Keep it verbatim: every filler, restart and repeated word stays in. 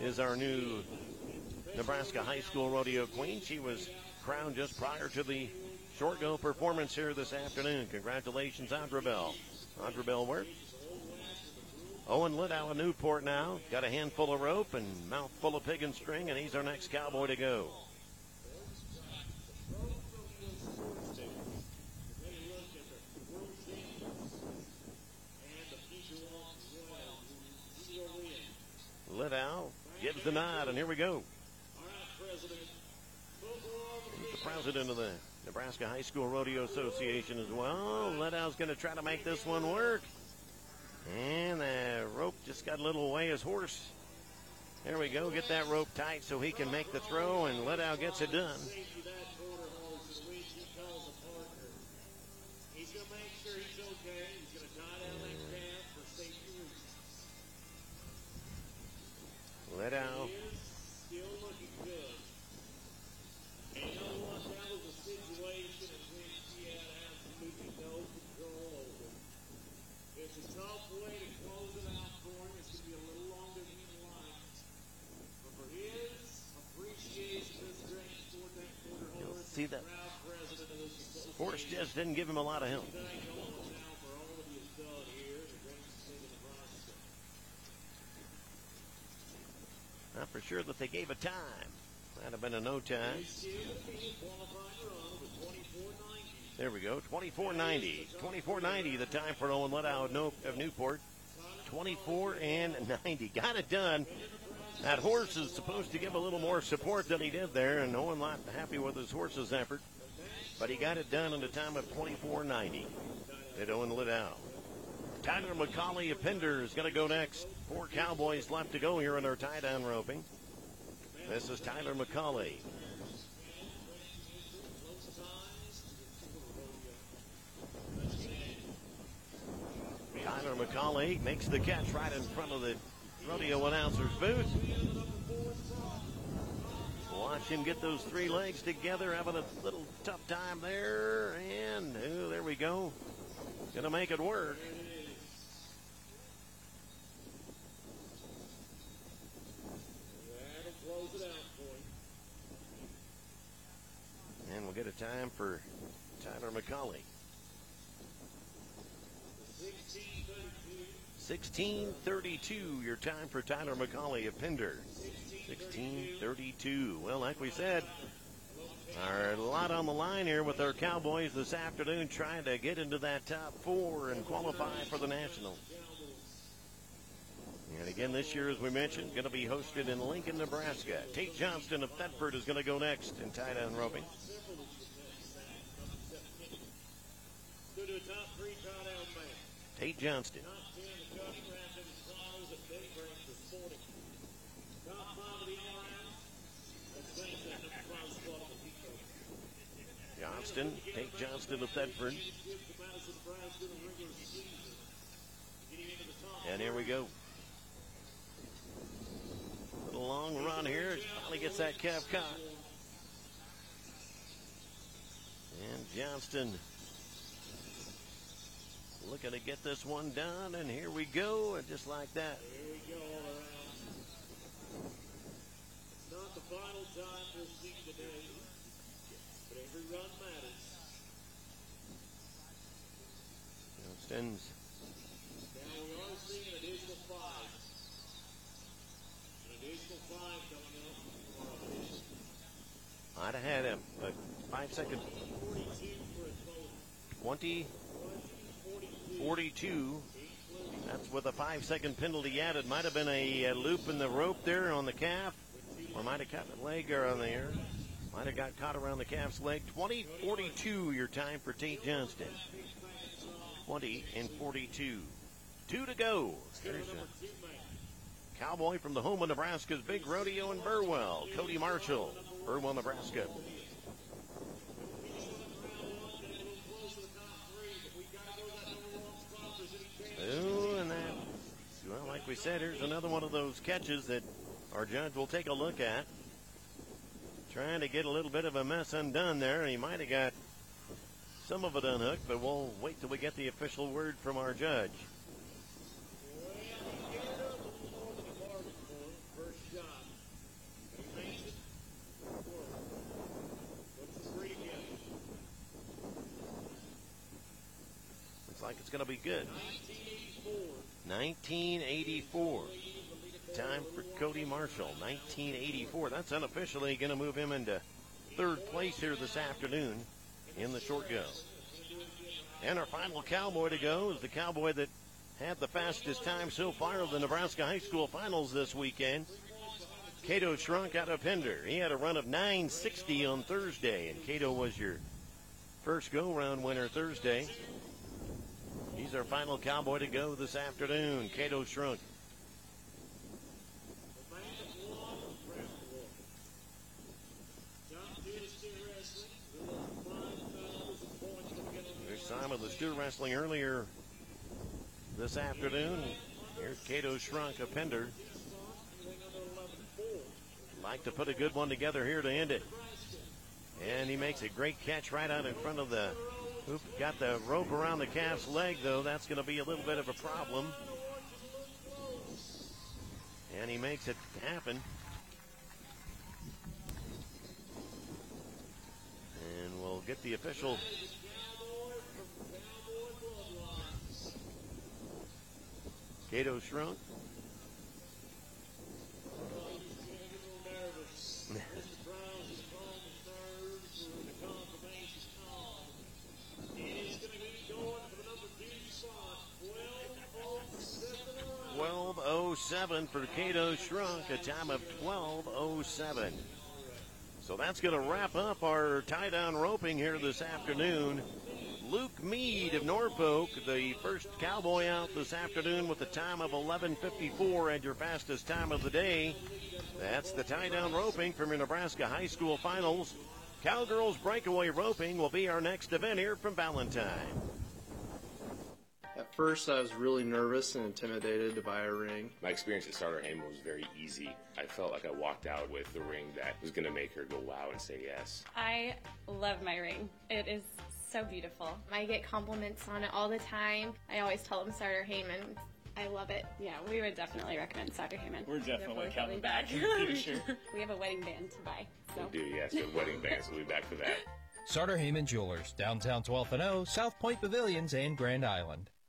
is our new Nebraska High School Rodeo Queen. She was crowned just prior to the short go performance here this afternoon. Congratulations, Audra Bell. Audra Bell work. Owen Lidow of Newport now. Got a handful of rope and mouthful of pig and string, and he's our next cowboy to go. Lidow gives the nod, and here we go. He's the president of the Nebraska High School Rodeo Association as well. Lidow's going to try to make this one work. And the rope just got a little away his horse. There we go. Get that rope tight so he can make the throw, and Lidow gets it done. He's going to make sure he's okay. He's going to tie down that calf for safety reasons. Lidow. Still looking good. And you know what? That was a situation in which he had absolutely no control over. It's a tough way to close it out for him. It's going to be a little longer than he'd like. But for his appreciation of this great sport, that quarter horse, see that horse just didn't give him a lot of help. Not for sure that they gave a time. That'd have been a no time. There we go, twenty-four ninety. twenty-four ninety the time for Owen Lidow of Newport. twenty-four and ninety. Got it done. That horse is supposed to give a little more support than he did there, and Owen not happy with his horse's effort. But he got it done in a time of twenty-four ninety. Did Owen Lidow. Tyler McCauley of Pender is going to go next. Four Cowboys left to go here in our tie-down roping. This is Tyler McCauley. Tyler McCauley makes the catch right in front of the rodeo announcer's booth. Watch him get those three legs together, having a little tough time there. And oh, there we go. Gonna make it work. That'll close it out for him. And we'll get a time for Tyler McCauley. sixteen thirty-two, your time for Tyler McCauley of Pender. sixteen thirty-two. Well, like we said, a lot on the line here with our Cowboys this afternoon, trying to get into that top four and qualify for the National. And again, this year, as we mentioned, going to be hosted in Lincoln, Nebraska. Tate Johnston of Thetford is going to go next in tie-down roping. Tate Johnston. Johnston, Tate Johnston of Thetford. And here we go. A long run here. Finally gets that calf caught. And Johnston looking to get this one done, and here we go, and just like that. Here we go all around. It's not the final time we'll see today, but every run matters. Johnston's. Now we are seeing an additional five. An additional five coming up. I'd have had a, a five second. twenty. forty-two. That's with a five-second penalty added. Might have been a, a loop in the rope there on the calf, or might have caught the leg or on the air. Might have got caught around the calf's leg. twenty forty-two, your time for Tate Johnston. twenty and forty-two. Two to go. There's a cowboy from the home of Nebraska's big rodeo in Burwell, Cody Marshall, Burwell, Nebraska. Oh, and that, well, like we said, here's another one of those catches that our judge will take a look at. Trying to get a little bit of a mess undone there. He might have got some of it unhooked, but we'll wait till we get the official word from our judge. First shot. like it's going to be good. nineteen eighty-four. Time for Cody Marshall. nineteen eighty-four. That's unofficially going to move him into third place here this afternoon in the short go. And our final cowboy to go is the cowboy that had the fastest time so far of the Nebraska High School Finals this weekend. Cato Shrunk out of Pender. He had a run of nine sixty on Thursday, and Cato was your first go-round winner Thursday. He's our final cowboy to go this afternoon, Cato Shrunk. There's some of the steer wrestling earlier this afternoon. Here's Cato Shrunk of Pender. Like to put a good one together here to end it. And he makes a great catch right out in front of the hoop. Got the rope around the calf's leg, though. That's going to be a little bit of a problem. And he makes it happen. And we'll get the official. Cato Shrunk. twelve oh seven for Cato Shrunk, a time of twelve oh seven. So that's going to wrap up our tie-down roping here this afternoon. Luke Mead of Norfolk, the first cowboy out this afternoon with a time of eleven fifty-four and your fastest time of the day. That's the tie-down roping from your Nebraska High School Finals. Cowgirls breakaway roping will be our next event here from Valentine. At first, I was really nervous and intimidated to buy a ring. My experience at Starter Heyman was very easy. I felt like I walked out with the ring that was going to make her go wow and say yes. I love my ring. It is so beautiful. I get compliments on it all the time. I always tell them Starter Heyman. I love it. Yeah, we would definitely recommend Starter Heyman. We're definitely, definitely coming back in the future. We have a wedding band to buy. So. We do, yes, the wedding bands. We'll be back for that. Starter Heyman Jewelers, downtown twelfth and O, South Point Pavilions, and Grand Island.